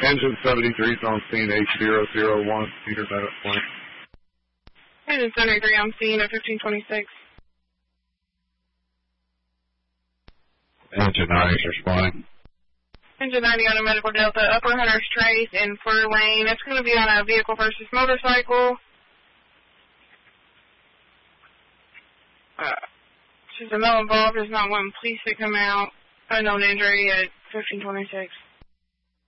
Engine 73 is on scene, H001, Peter Bennett point. Engine 73 on scene at 1526. Engine 90 is responding. Engine 90 on a medical delta, Upper Hunter's Trace in Fur Lane. It's going to be on a vehicle versus motorcycle. Since the no involved is not one, please come out. Unknown injury at 1526.